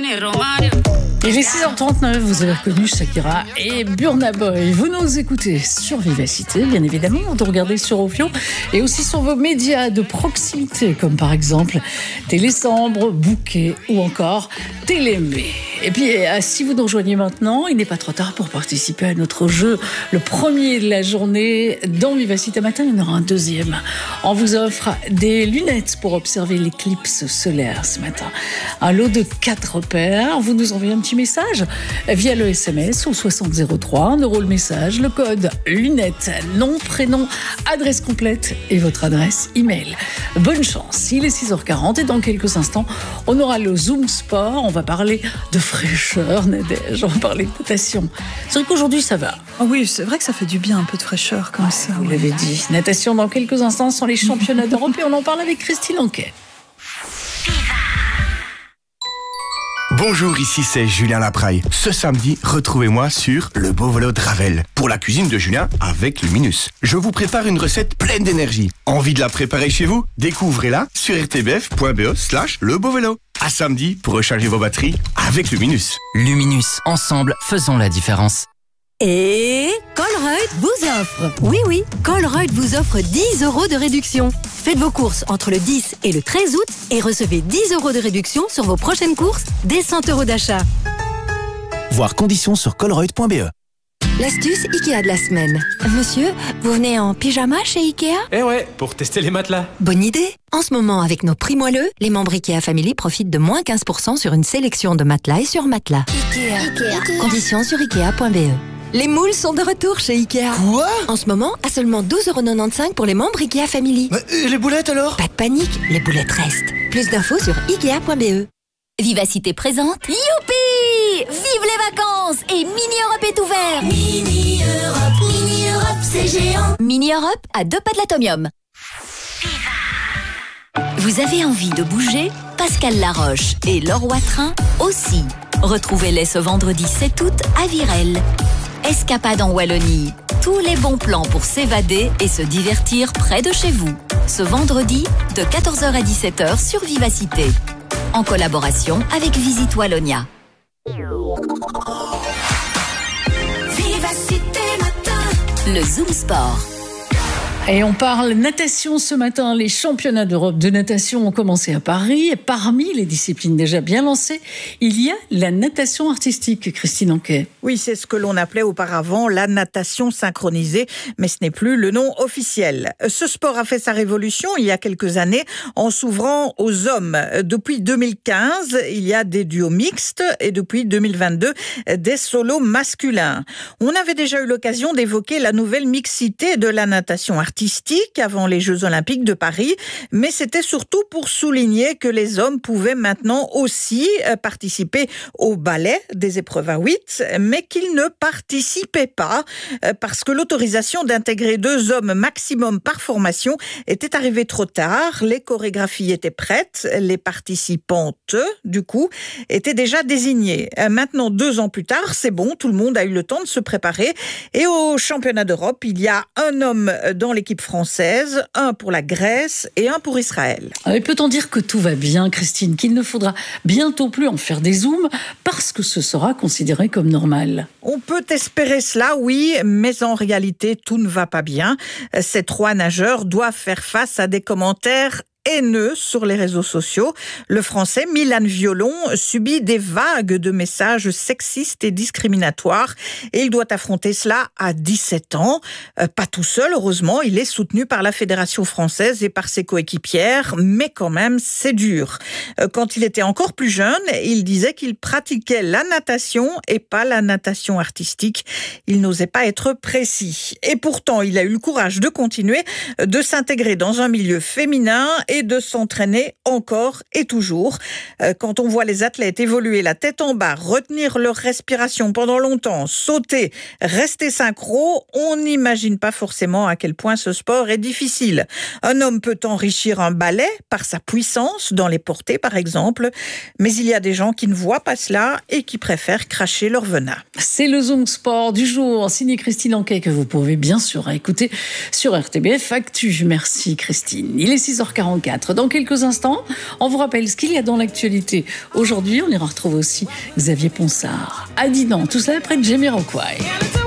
Il est 6h39, vous avez reconnu Shakira et Burna Boy. Vous nous écoutez sur Vivacité, bien évidemment, vous regardez sur Opio et aussi sur vos médias de proximité, comme par exemple Télésambre, Bouquet ou encore Télémé. Et puis, si vous nous rejoignez maintenant, il n'est pas trop tard pour participer à notre jeu, le premier de la journée dans Vivacité Matin. Il y en aura un deuxième. On vous offre des lunettes pour observer l'éclipse solaire ce matin. Un lot de 4 paires. Vous nous envoyez un petit message via le SMS au 6003, 1 € le message, le code lunettes, nom, prénom, adresse complète et votre adresse email. Bonne chance, il est 6h40 et dans quelques instants, on aura le Zoom Sport, on va parler de fraîcheur, Nadège, on va parler de natation. C'est vrai qu'aujourd'hui ça va. Oh oui, c'est vrai que ça fait du bien un peu de fraîcheur comme ça. Vous l'avez dit, natation dans quelques instants sont les championnats d'Europe et on en parle avec Christine Anquet. Bonjour, ici c'est Julien Lapraille. Ce samedi, retrouvez-moi sur le beau vélo de Ravel pour la cuisine de Julien avec Luminus. Je vous prépare une recette pleine d'énergie. Envie de la préparer chez vous? Découvrez-la sur rtbf.be/le beau vélo. À samedi pour recharger vos batteries avec Luminus. Luminus, ensemble, faisons la différence. Et Colruyt vous offre, oui, Colruyt vous offre 10 € de réduction. Faites vos courses entre le 10 et le 13 août et recevez 10 € de réduction sur vos prochaines courses dès 100 € d'achat. Voir conditions sur colruyt.be. L'astuce Ikea de la semaine. Monsieur, vous venez en pyjama chez Ikea? Eh ouais, pour tester les matelas. Bonne idée. En ce moment, avec nos prix moelleux, les membres Ikea Family profitent de moins 15% sur une sélection de matelas et sur matelas. Ikea. Conditions sur Ikea.be. Les moules sont de retour chez Ikea. Quoi? En ce moment, à seulement 12,95 € pour les membres Ikea Family. Et les boulettes alors? Pas de panique, les boulettes restent. Plus d'infos sur Ikea.be. Vivacité présente. Youpi! Vive les vacances! Et Mini Europe est ouvert! Mini Europe, c'est géant. Mini Europe à 2 pas de l'Atomium. Vous avez envie de bouger? Pascal Laroche et Laure Watrin aussi. Retrouvez-les ce vendredi 7 août à Virel. Escapade en Wallonie. Tous les bons plans pour s'évader et se divertir près de chez vous. Ce vendredi, de 14h à 17h sur Vivacité. En collaboration avec Visite Wallonia. Vivacité Matin. Le Zoom Sport. Et on parle natation ce matin. Les championnats d'Europe de natation ont commencé à Paris. Et parmi les disciplines déjà bien lancées, il y a la natation artistique, Christine Anquet. Oui, c'est ce que l'on appelait auparavant la natation synchronisée, mais ce n'est plus le nom officiel. Ce sport a fait sa révolution il y a quelques années en s'ouvrant aux hommes. Depuis 2015, il y a des duos mixtes et depuis 2022, des solos masculins. On avait déjà eu l'occasion d'évoquer la nouvelle mixité de la natation artistique avant les Jeux Olympiques de Paris, mais c'était surtout pour souligner que les hommes pouvaient maintenant aussi participer au ballet des épreuves à 8, mais qu'ils ne participaient pas parce que l'autorisation d'intégrer 2 hommes maximum par formation était arrivée trop tard. Les chorégraphies étaient prêtes, les participantes, du coup, étaient déjà désignées. Maintenant, 2 ans plus tard, c'est bon, tout le monde a eu le temps de se préparer. Et au championnat d'Europe, il y a un homme dans l'équipe française, un pour la Grèce et un pour Israël. Et peut-on dire que tout va bien, Christine, qu'il ne faudra bientôt plus en faire des zooms parce que ce sera considéré comme normal? On peut espérer cela, oui, mais en réalité, tout ne va pas bien. Ces 3 nageurs doivent faire face à des commentaires haineux sur les réseaux sociaux. Le Français Milan Violon subit des vagues de messages sexistes et discriminatoires et il doit affronter cela à 17 ans. Pas tout seul, heureusement, il est soutenu par la Fédération française et par ses coéquipières, mais quand même, c'est dur. Quand il était encore plus jeune, il disait qu'il pratiquait la natation et pas la natation artistique. Il n'osait pas être précis. Et pourtant, il a eu le courage de continuer, de s'intégrer dans un milieu féminin et de s'entraîner encore et toujours. Quand on voit les athlètes évoluer la tête en bas, retenir leur respiration pendant longtemps, sauter, rester synchro, on n'imagine pas forcément à quel point ce sport est difficile. Un homme peut enrichir un ballet par sa puissance dans les portées par exemple, mais il y a des gens qui ne voient pas cela et qui préfèrent cracher leur venin. C'est le Zoom Sport du jour, signé Christine Anquet, que vous pouvez bien sûr écouter sur RTBF Actu. Merci Christine. Il est 6h40. 104. Dans quelques instants, on vous rappelle ce qu'il y a dans l'actualité. Aujourd'hui, on ira retrouver aussi Xavier Ponsard, à Dinan, tout cela après Jamiroquai.